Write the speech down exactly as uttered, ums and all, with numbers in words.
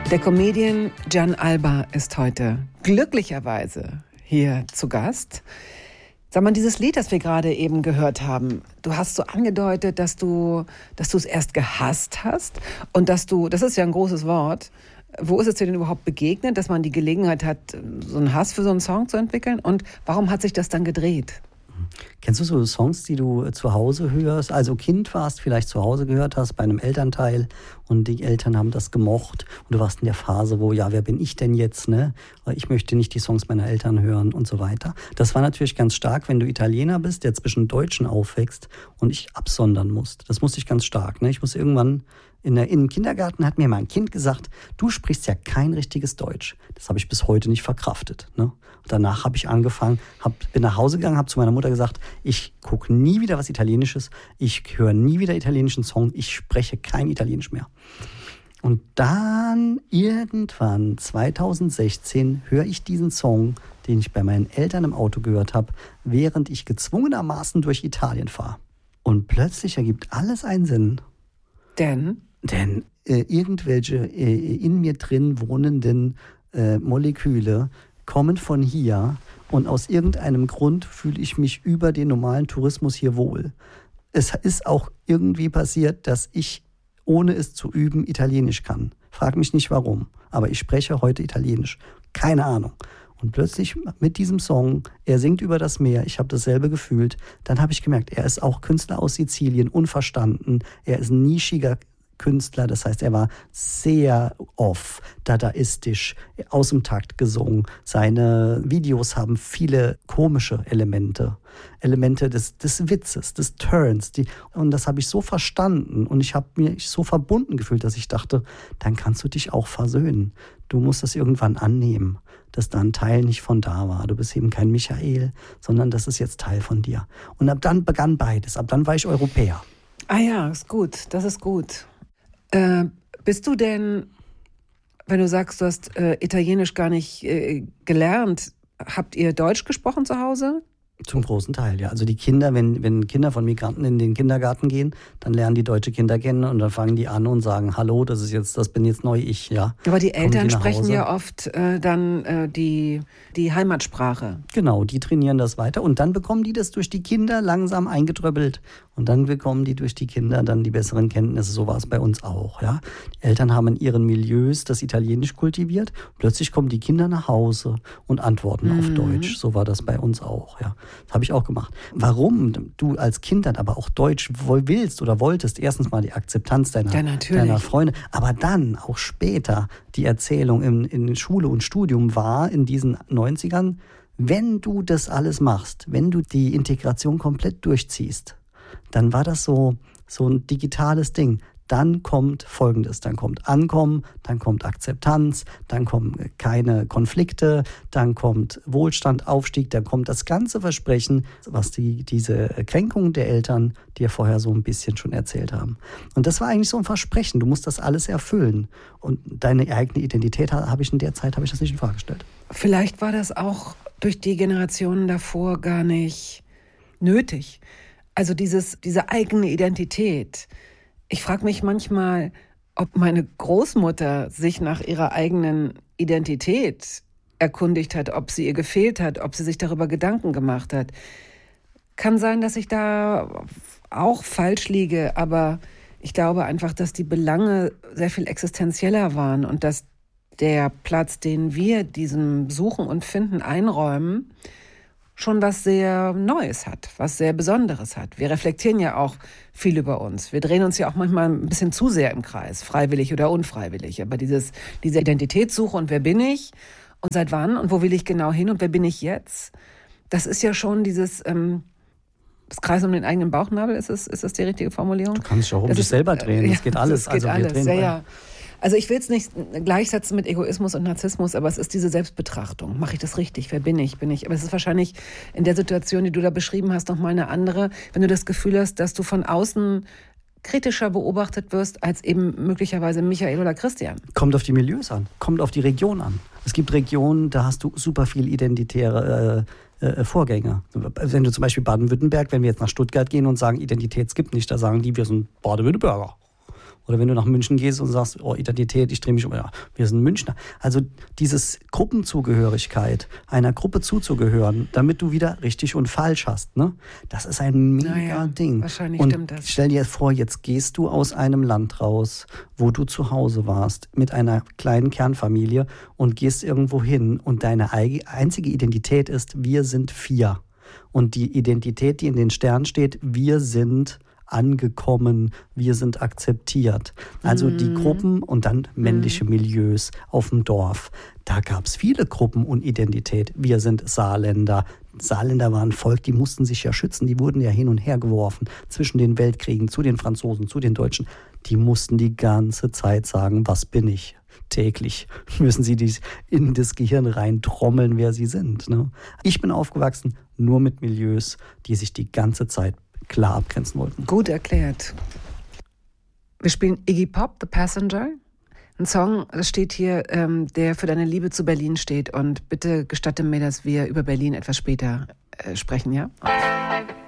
Der Comedian Gian Alba ist heute glücklicherweise hier zu Gast. Sag mal, dieses Lied, das wir gerade eben gehört haben, du hast so angedeutet, dass du, dass du es erst gehasst hast und dass du, das ist ja ein großes Wort, wo ist es dir denn überhaupt begegnet, dass man die Gelegenheit hat, so einen Hass für so einen Song zu entwickeln, und warum hat sich das dann gedreht? Kennst du so Songs, die du zu Hause hörst, also Kind warst, vielleicht zu Hause gehört hast, bei einem Elternteil, und die Eltern haben das gemocht und du warst in der Phase, wo, ja, wer bin ich denn jetzt, ne? Ich möchte nicht die Songs meiner Eltern hören und so weiter. Das war natürlich ganz stark, wenn du Italiener bist, der zwischen Deutschen aufwächst und ich absondern musst. Das musste ich ganz stark, ne? Ich muss irgendwann in der, im Kindergarten hat mir mal ein Kind gesagt, du sprichst ja kein richtiges Deutsch. Das habe ich bis heute nicht verkraftet, ne? Und danach habe ich angefangen, hab, bin nach Hause gegangen, habe zu meiner Mutter gesagt, ich gucke nie wieder was Italienisches, ich höre nie wieder italienischen Song, ich spreche kein Italienisch mehr. Und dann irgendwann zweitausendsechzehn höre ich diesen Song, den ich bei meinen Eltern im Auto gehört habe, während ich gezwungenermaßen durch Italien fahre. Und plötzlich ergibt alles einen Sinn. Denn? Denn äh, irgendwelche äh, in mir drin wohnenden äh, Moleküle kommen von hier und aus irgendeinem Grund fühle ich mich über den normalen Tourismus hier wohl. Es ist auch irgendwie passiert, dass ich, ohne es zu üben, Italienisch kann. Frag mich nicht warum, aber ich spreche heute Italienisch. Keine Ahnung. Und plötzlich mit diesem Song, er singt über das Meer, ich habe dasselbe gefühlt, dann habe ich gemerkt, er ist auch Künstler aus Sizilien, unverstanden, er ist ein nischiger Künstler, das heißt, er war sehr off, dadaistisch, aus dem Takt gesungen. Seine Videos haben viele komische Elemente, Elemente des, des Witzes, des Turns. Die, und das habe ich so verstanden und ich habe mich so verbunden gefühlt, dass ich dachte, dann kannst du dich auch versöhnen. Du musst das irgendwann annehmen, dass da ein Teil nicht von da war. Du bist eben kein Michael, sondern das ist jetzt Teil von dir. Und ab dann begann beides. Ab dann war ich Europäer. Ah ja, ist gut. Das ist gut. Äh, bist du denn, wenn du sagst, du hast äh, Italienisch gar nicht äh, gelernt, habt ihr Deutsch gesprochen zu Hause? Zum großen Teil, ja. Also die Kinder, wenn, wenn Kinder von Migranten in den Kindergarten gehen, dann lernen die deutsche Kinder kennen und dann fangen die an und sagen, hallo, das ist jetzt, das bin jetzt neu ich, ja. Aber die Eltern die sprechen ja oft äh, dann äh, die, die Heimatsprache. Genau, die trainieren das weiter und dann bekommen die das durch die Kinder langsam eingetröppelt und dann bekommen die durch die Kinder dann die besseren Kenntnisse. So war es bei uns auch, ja. Die Eltern haben in ihren Milieus das Italienisch kultiviert, plötzlich kommen die Kinder nach Hause und antworten mhm. auf Deutsch. So war das bei uns auch, ja. Das habe ich auch gemacht. Warum du als Kind dann aber auch Deutsch willst oder wolltest, erstens mal die Akzeptanz deiner, ja, deiner Freunde, aber dann auch später die Erzählung in, in Schule und Studium war in diesen neunzigern, wenn du das alles machst, wenn du die Integration komplett durchziehst, dann war das so, so ein digitales Ding. Dann kommt Folgendes, dann kommt Ankommen, dann kommt Akzeptanz, dann kommen keine Konflikte, dann kommt Wohlstand, Aufstieg, dann kommt das ganze Versprechen, was die, diese Kränkungen der Eltern dir vorher so ein bisschen schon erzählt haben. Und das war eigentlich so ein Versprechen, du musst das alles erfüllen. Und deine eigene Identität habe ich in der Zeit, habe ich das nicht in Frage gestellt. Vielleicht war das auch durch die Generationen davor gar nicht nötig. Also dieses, diese eigene Identität. Ich frage mich manchmal, ob meine Großmutter sich nach ihrer eigenen Identität erkundigt hat, ob sie ihr gefehlt hat, ob sie sich darüber Gedanken gemacht hat. Kann sein, dass ich da auch falsch liege, aber ich glaube einfach, dass die Belange sehr viel existenzieller waren und dass der Platz, den wir diesem Suchen und Finden einräumen, schon was sehr Neues hat, was sehr Besonderes hat. Wir reflektieren ja auch viel über uns. Wir drehen uns ja auch manchmal ein bisschen zu sehr im Kreis, freiwillig oder unfreiwillig. Aber dieses, diese Identitätssuche und wer bin ich und seit wann und wo will ich genau hin und wer bin ich jetzt, das ist ja schon dieses ähm, das Kreis um den eigenen Bauchnabel, ist das, ist das die richtige Formulierung? Du kannst dich auch um dich selber drehen, das ja, geht alles. Das geht also alles, wir drehen ja, ja. Also ich will es nicht gleichsetzen mit Egoismus und Narzissmus, aber es ist diese Selbstbetrachtung. Mache ich das richtig? Wer bin ich? Bin ich? Aber es ist wahrscheinlich in der Situation, die du da beschrieben hast, nochmal eine andere, wenn du das Gefühl hast, dass du von außen kritischer beobachtet wirst als eben möglicherweise Michael oder Christian. Kommt auf die Milieus an, kommt auf die Region an. Es gibt Regionen, da hast du super viel identitäre äh, äh, Vorgänge. Wenn du zum Beispiel Baden-Württemberg, wenn wir jetzt nach Stuttgart gehen und sagen, Identität gibt nicht, da sagen die, wir sind Baden-Württemberger. Oder wenn du nach München gehst und sagst, oh, Identität, ich drehe mich um, ja, wir sind Münchner. Also dieses Gruppenzugehörigkeit, einer Gruppe zuzugehören, damit du wieder richtig und falsch hast, ne? Das ist ein mega naja, Ding. Wahrscheinlich und stimmt das. Stell dir vor, jetzt gehst du aus einem Land raus, wo du zu Hause warst, mit einer kleinen Kernfamilie und gehst irgendwo hin und deine einzige Identität ist, wir sind vier. Und die Identität, die in den Sternen steht, wir sind angekommen, wir sind akzeptiert. Also mhm. die Gruppen und dann männliche mhm. Milieus auf dem Dorf. Da gab es viele Gruppen und Identität. Wir sind Saarländer. Saarländer waren ein Volk, die mussten sich ja schützen. Die wurden ja hin und her geworfen zwischen den Weltkriegen, zu den Franzosen, zu den Deutschen. Die mussten die ganze Zeit sagen, was bin ich? Täglich müssen sie dies in das Gehirn rein trommeln, wer sie sind. Ne? Ich bin aufgewachsen nur mit Milieus, die sich die ganze Zeit klar abgrenzen wollten. Gut erklärt. Wir spielen Iggy Pop, The Passenger. Ein Song, das steht hier, ähm, der für deine Liebe zu Berlin steht. Und bitte gestatte mir, dass wir über Berlin etwas später äh, sprechen, ja? Okay.